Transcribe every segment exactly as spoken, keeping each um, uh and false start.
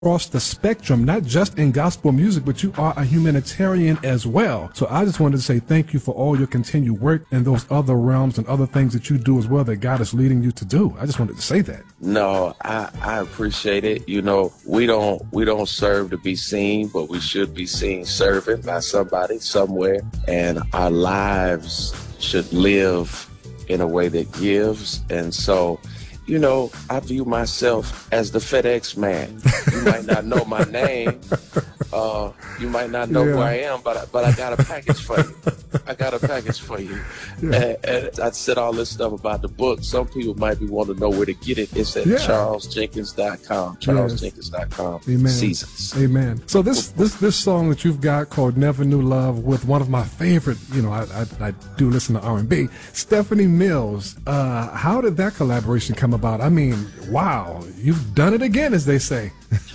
across the spectrum, not just in gospel music, but you are a humanitarian as well. So I just wanted to say thank you for all your continued work in those other realms and other things that you do as well that God is leading you to do. I just wanted to say that. No, I, I appreciate it. You know, we don't we don't serve to be seen, but we should be seen serving by somebody somewhere. And our lives should live in a way that gives. And so, you know, I view myself as the FedEx man. You might not know my name. Uh, you might not know yeah. who I am, but I, but I got a package for you. I got a package for you. Yeah. And, and I said all this stuff about the book. Some people might be wanting to know where to get it. It's at yeah. charles jenkins dot com. charles jenkins dot com. Amen. Seasons. Amen. So this this this song that you've got called "Never Knew Love" with one of my favorite, you know, I I, I do listen to R and B, Stephanie Mills. Uh, how did that collaboration come about? I mean, wow, you've done it again, as they say.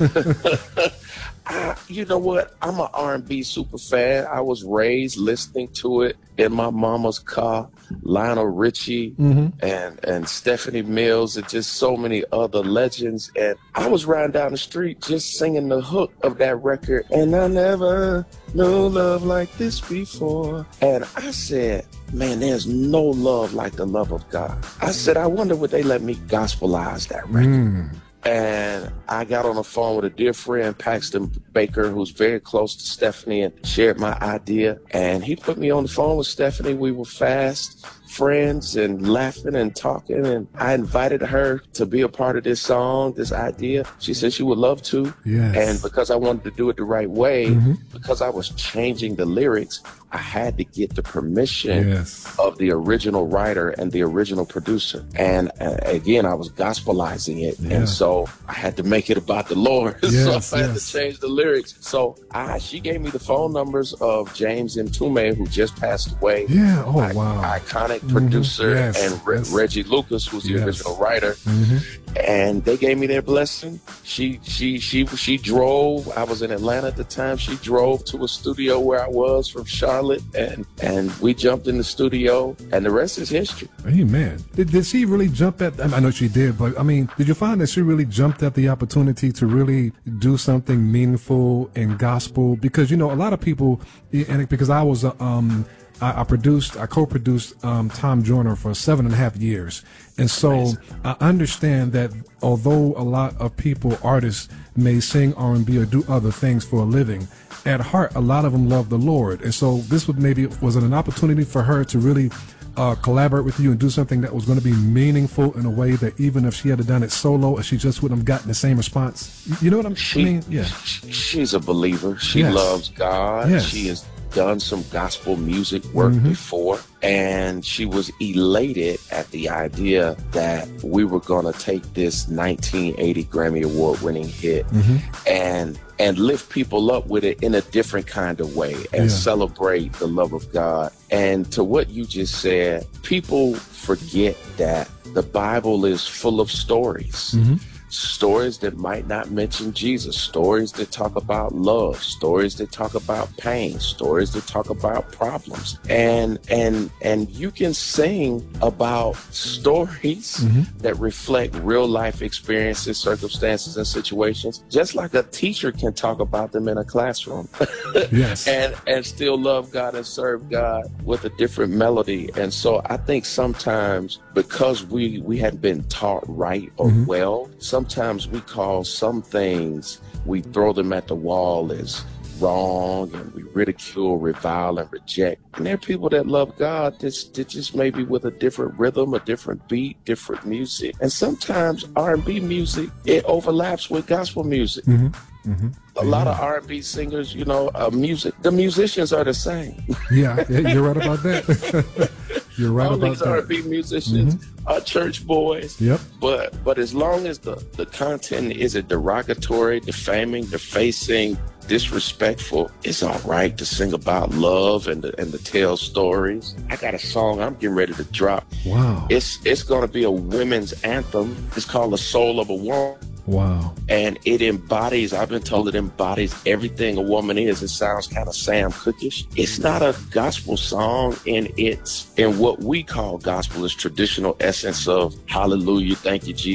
I, you know what? I'm an R and B super fan. I was raised listening to it in my mama's car. Lionel Richie mm-hmm. and and Stephanie Mills and just so many other legends. And I was riding down the street just singing the hook of that record. And I never knew love like this before. And I said, man, there's no love like the love of God. I said, I wonder would they let me gospelize that record. Mm. And I got on the phone with a dear friend, Paxton Baker, who's very close to Stephanie, and shared my idea. And he put me on the phone with Stephanie. We were fast friends and laughing and talking. And I invited her to be a part of this song, this idea. She said she would love to. Yes. And because I wanted to do it the right way, mm-hmm. because I was changing the lyrics, I had to get the permission yes. of the original writer and the original producer. And uh, again, I was gospelizing it. Yeah. And so I had to make it about the Lord. Yes, so I had yes. to change the lyrics. So I, she gave me the phone numbers of James Mtume, who just passed away. Yeah. Oh, I, wow. Iconic producer, mm-hmm. yes. and Re- yes. Reggie Lucas, who's the yes. original writer. Mm-hmm. And they gave me their blessing. She, she, she, she drove. I was in Atlanta at the time. She drove to a studio where I was from Charlotte, and and we jumped in the studio, and the rest is history. Amen. Did, did she really jump at? I know she did, but I mean, did you find that she really jumped at the opportunity to really do something meaningful in gospel? Because you know, a lot of people, and because I was a um. I, I produced, I co-produced um, Tom Joyner for seven and a half years. And so Amazing. I understand that although a lot of people, artists, may sing R and B or do other things for a living, at heart, a lot of them love the Lord. And so this would maybe, was it an opportunity for her to really uh, collaborate with you and do something that was going to be meaningful in a way that even if she had done it solo, she just wouldn't have gotten the same response? You know what I'm she, I mean? Yeah. She's a believer. She yes. loves God. Yes. She is done some gospel music work mm-hmm. before, and she was elated at the idea that we were going to take this nineteen eighty Grammy Award winning hit mm-hmm. and and lift people up with it in a different kind of way and yeah. celebrate the love of God. And to what you just said, people forget that the Bible is full of stories. Mm-hmm. Stories that might not mention Jesus, stories that talk about love, stories that talk about pain, stories that talk about problems. And and and you can sing about stories mm-hmm. that reflect real life experiences, circumstances, and situations, just like a teacher can talk about them in a classroom. Yes. and and still love God and serve God with a different melody. And so I think sometimes because we we hadn't been taught right or mm-hmm. well, sometimes we call some things, we throw them at the wall as wrong, and we ridicule, revile, and reject. And there are people that love God that, that just maybe with a different rhythm, a different beat, different music. And sometimes R and B music, it overlaps with gospel music. Mm-hmm. Mm-hmm. A yeah. lot of R and B singers, you know, uh, music, the musicians are the same. Yeah, you're right about that. You're right All about these that. R and B musicians mm-hmm. are church boys. Yep. But but as long as the, the content isn't derogatory, defaming, defacing, disrespectful, it's all right to sing about love and to, and to tell stories. I got a song I'm getting ready to drop. Wow. It's it's going to be a women's anthem. It's called The Soul of a Woman. Wow. And it embodies, I've been told it embodies everything a woman is. It sounds kind of Sam Cookish. It's not a gospel song in its, in what we call gospel is traditional essence of hallelujah, thank you, Jesus.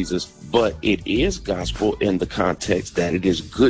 but it is gospel in the context that it is good